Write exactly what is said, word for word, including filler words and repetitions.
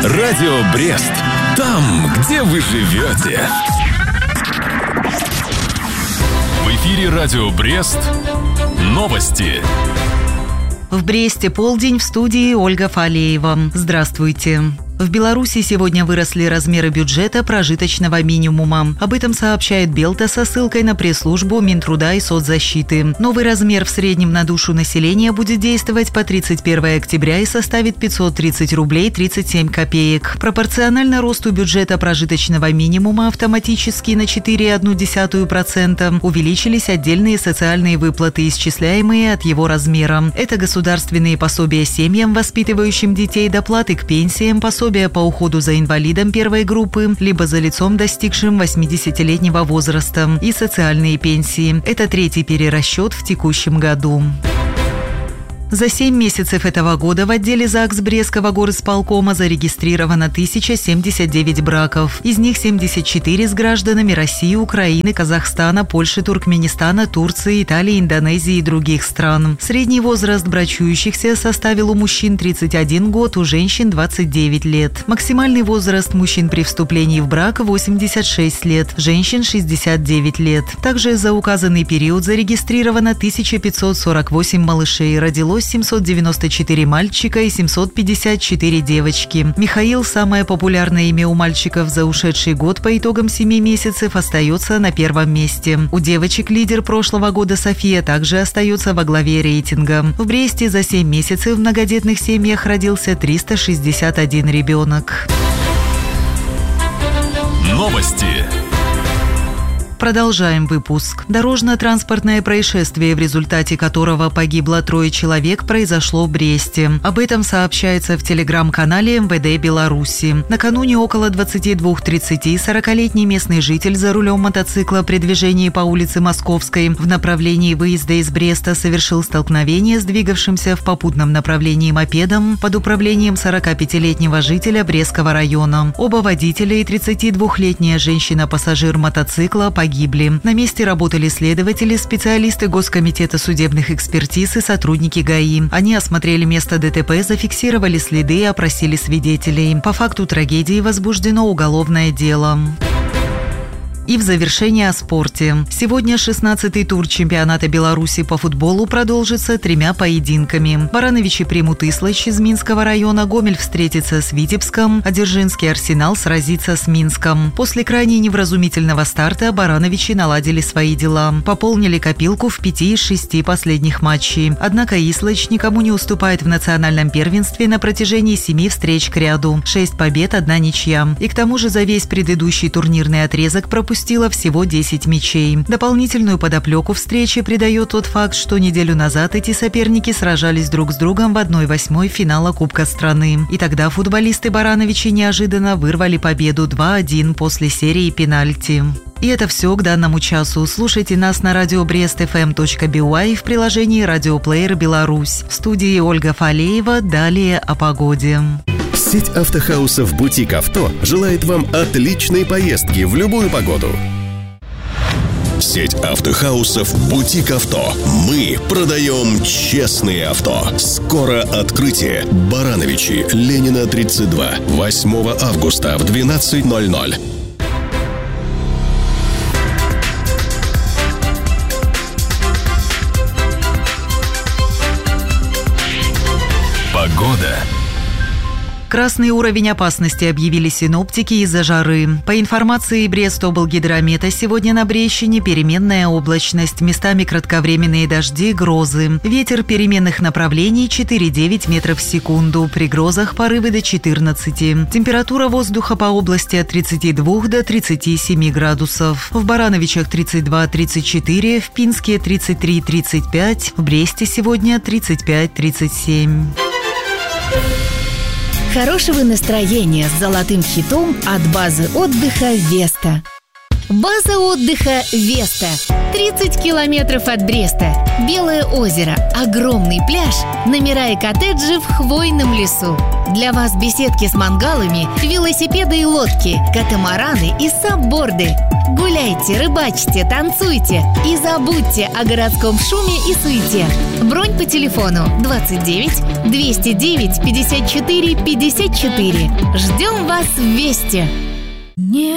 Радио Брест. Там, где вы живете. В эфире Радио Брест. Новости. В Бресте полдень, в студии Ольга Фалеева. Здравствуйте. В Беларуси сегодня выросли размеры бюджета прожиточного минимума. Об этом сообщает Белта со ссылкой на пресс-службу Минтруда и соцзащиты. Новый размер в среднем на душу населения будет действовать по тридцать первое октября и составит пятьсот тридцать рублей тридцать семь копеек. Пропорционально росту бюджета прожиточного минимума автоматически на четыре целых одну десятую процента увеличились отдельные социальные выплаты, исчисляемые от его размера. Это государственные пособия семьям, воспитывающим детей, доплаты к пенсиям, пособия по уходу за инвалидом первой группы, либо за лицом, достигшим восьмидесятилетнего возраста, и социальные пенсии. Это третий перерасчет в текущем году. За семь месяцев этого года в отделе ЗАГС Брестского горисполкома зарегистрировано тысяча семьдесят девять браков. Из них семьдесят четыре с гражданами России, Украины, Казахстана, Польши, Туркменистана, Турции, Италии, Индонезии и других стран. Средний возраст брачующихся составил у мужчин тридцать один год, у женщин двадцать девять лет. Максимальный возраст мужчин при вступлении в брак – восемьдесят шесть лет, женщин – шестьдесят девять лет. Также за указанный период зарегистрировано тысяча пятьсот сорок восемь малышей, родилось семьсот девяносто четыре мальчика и семьсот пятьдесят четыре девочки. Михаил, самое популярное имя у мальчиков за ушедший год по итогам семи месяцев, остается на первом месте. У девочек лидер прошлого года София также остается во главе рейтинга. В Бресте за семь месяцев в многодетных семьях родился триста шестьдесят один ребенок. Новости. Продолжаем выпуск. Дорожно-транспортное происшествие, в результате которого погибло трое человек, произошло в Бресте. Об этом сообщается в телеграм-канале эм вэ дэ Беларуси. Накануне около двадцати двух тридцати сорокалетний местный житель за рулем мотоцикла при движении по улице Московской в направлении выезда из Бреста совершил столкновение с двигавшимся в попутном направлении мопедом под управлением сорокапятилетнего жителя Брестского района. Оба водителя и тридцатидвухлетняя женщина-пассажир мотоцикла погибли. Погибли. На месте работали следователи, специалисты Госкомитета судебных экспертиз и сотрудники ГАИ. Они осмотрели место дэ тэ пэ, зафиксировали следы и опросили свидетелей. По факту трагедии возбуждено уголовное дело. И в завершение о спорте. Сегодня шестнадцатый тур чемпионата Беларуси по футболу продолжится тремя поединками. Барановичи примут Ислыч из Минского района, Гомель встретится с Витебском, а Дзержинский Арсенал сразится с Минском. После крайне невразумительного старта Барановичи наладили свои дела. Пополнили копилку в пяти из шести последних матчей. Однако Ислыч никому не уступает в национальном первенстве на протяжении семи встреч к ряду. Шесть побед, одна ничья. И к тому же за весь предыдущий турнирный отрезок пропустили всего десять мячей. Дополнительную подоплеку встречи придает тот факт, что неделю назад эти соперники сражались друг с другом в одной восьмой финала Кубка страны. И тогда футболисты Барановичи неожиданно вырвали победу два один после серии пенальти. И это все к данному часу. Слушайте нас на радио брест эф эм точка би уай в приложении «Радиоплеер Беларусь». В студии Ольга Фалеева. Далее о погоде. Сеть автохаусов «Бутик Авто» желает вам отличной поездки в любую погоду. Сеть автохаусов «Бутик Авто». Мы продаем честные авто. Скоро открытие. Барановичи, Ленина, тридцать два. восьмого августа в двенадцать ноль ноль. Погода. Красный уровень опасности объявили синоптики из-за жары. По информации Брестоблгидромета, сегодня на Брещине переменная облачность, местами кратковременные дожди, грозы. Ветер переменных направлений четыре-девять метров в секунду, при грозах порывы до четырнадцати. Температура воздуха по области от тридцати двух до тридцати семи градусов. В Барановичах тридцать два - тридцать четыре, в Пинске тридцать три - тридцать пять, в Бресте сегодня тридцать пять - тридцать семь. Хорошего настроения с золотым хитом от базы отдыха «Веста». База отдыха «Веста». тридцать километров от Бреста. Белое озеро, огромный пляж, номера и коттеджи в хвойном лесу. Для вас беседки с мангалами, велосипеды и лодки, катамараны и сабборды. Гуляйте, рыбачьте, танцуйте и забудьте о городском шуме и суете. Бронь по телефону двадцать девять двести девять пятьдесят четыре пятьдесят четыре. Ждем вас в Весте. Не